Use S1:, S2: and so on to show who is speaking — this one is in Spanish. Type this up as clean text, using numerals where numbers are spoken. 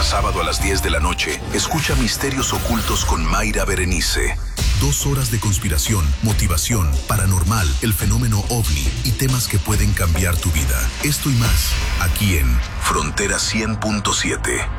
S1: sábado a las 10 de la noche, escucha Misterios Ocultos con Mayra Berenice. 2 horas de conspiración, motivación, paranormal, el fenómeno OVNI y temas que pueden cambiar tu vida. Esto y más, aquí en Frontera 100.7.